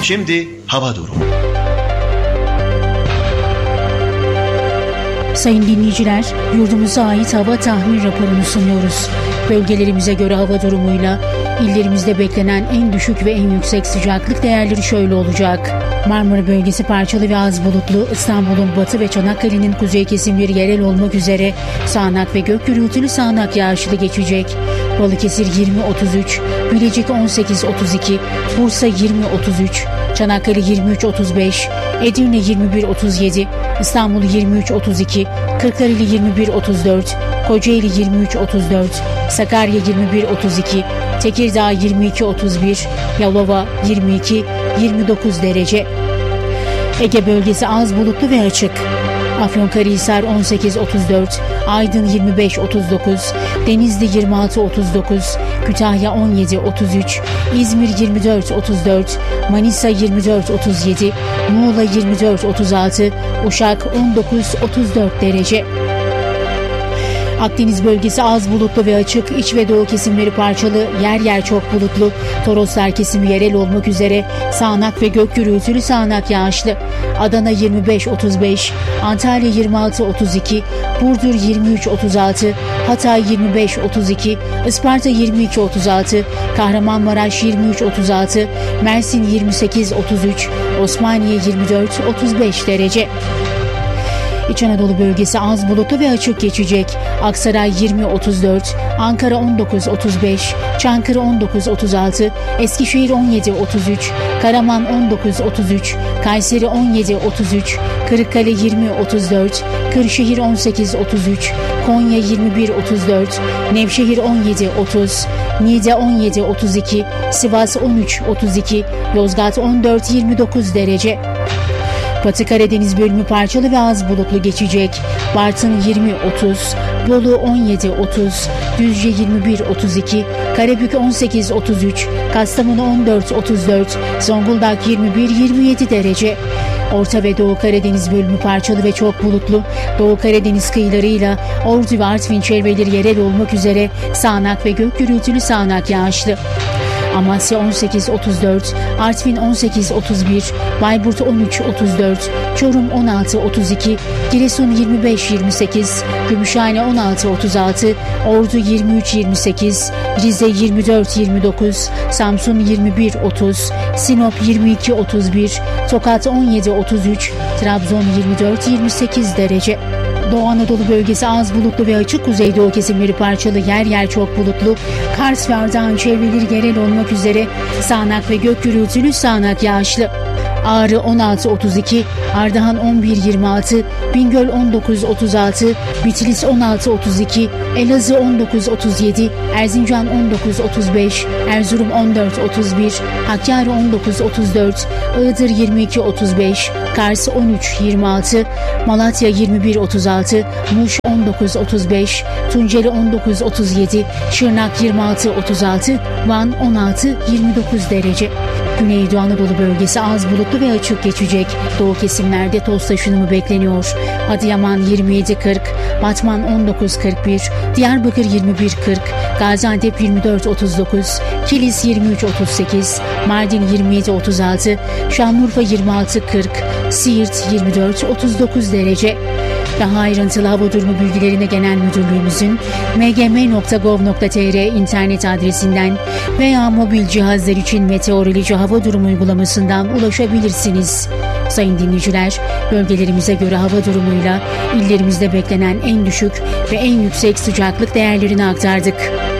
Şimdi hava durumu. Sayın dinleyiciler, yurdumuza ait hava tahmin raporunu sunuyoruz. Bölgelerimize göre hava durumuyla illerimizde beklenen en düşük ve en yüksek sıcaklık değerleri şöyle olacak. Marmara bölgesi parçalı ve az bulutlu, İstanbul'un batı ve Çanakkale'nin kuzey kesimleri yerel olmak üzere sağanak ve gök gürültülü sağanak yağışlı geçecek. Balıkesir 20-33, Bilecik 18-32, Bursa 20-33, Çanakkale 23-35, Edirne 21-37, İstanbul 23-32, Kırklareli 21-34, Kocaeli 23-34, Sakarya 21-32, Tekirdağ 22-31, Yalova 22-29 derece. Ege bölgesi az bulutlu ve açık. Afyonkarahisar 18-34, Aydın 25-39, Denizli 26-39, Kütahya 17-33, İzmir 24-34, Manisa 24-37, Muğla 24-36, Uşak 19-34 derece. Akdeniz bölgesi az bulutlu ve açık, iç ve doğu kesimleri parçalı, yer yer çok bulutlu, Toroslar kesimi yerel olmak üzere sağanak ve gök gürültülü sağanak yağışlı. Adana 25-35, Antalya 26-32, Burdur 23-36, Hatay 25-32, Isparta 22-36, Kahramanmaraş 23-36, Mersin 28-33, Osmaniye 24-35 derece. İç Anadolu bölgesi az bulutlu ve açık geçecek. Aksaray 20-34, Ankara 19-35, Çankırı 19-36, Eskişehir 17-33, Karaman 19-33, Kayseri 17-33, Kırıkkale 20-34, Kırşehir 18-33, Konya 21-34, Nevşehir 17-30, Niğde 17-32, Sivas 13-32, Yozgat 14-29 derece. Batı Karadeniz bölümü parçalı ve az bulutlu geçecek. Bartın 20-30, Bolu 17-30, Düzce 21-32, Karabük 18-33, Kastamonu 14-34, Zonguldak 21-27 derece. Orta ve Doğu Karadeniz bölümü parçalı ve çok bulutlu. Doğu Karadeniz kıyılarıyla Ordu ve Artvin çevreleri yerel olmak üzere sağanak ve gök gürültülü sağanak yağışlı. Amasya 18-34, Artvin 18-31, Bayburt 13-34, Çorum 16-32, Giresun 25-28, Gümüşhane 16-36, Ordu 23-28, Rize 24-29, Samsun 21-30, Sinop 22-31, Tokat 17-33, Trabzon 24-28 derece. Doğu Anadolu bölgesi az bulutlu ve açık, kuzeydoğu kesimleri parçalı, yer yer çok bulutlu, Kars ve Ardahan çevreleri yerel olmak üzere sağanak ve gök gürültülü sağanak yağışlı. Ağrı 16-32, Ardahan 11-26, Bingöl 19-36, Bitlis 16-32, Elazığ 19-37, Erzincan 19-35, Erzurum 14-31, Hakkari 19-34, Iğdır 22-35, Kars 13-26, Malatya 21-36, Muş 19-35, Tunceli 19-37, Şırnak 26-36, Van 16-29 derece. Güneydoğu Anadolu bölgesi az bulutlu ve açık geçecek. Doğu kesimlerde toz taşınımı bekleniyor. Adıyaman 27-40, Batman 19-41, Diyarbakır 21-40, Gaziantep 24-39, Kilis 23-38, Mardin 27-36, Şanlıurfa 26-40, Siirt 24-39 derece. Daha ayrıntılı hava durumu bilgilerine Genel Müdürlüğümüzün mgm.gov.tr internet adresinden veya mobil cihazlar için meteoroloji hava durumu uygulamasından ulaşabilirsiniz. Sayın dinleyiciler, bölgelerimize göre hava durumuyla illerimizde beklenen en düşük ve en yüksek sıcaklık değerlerini aktardık.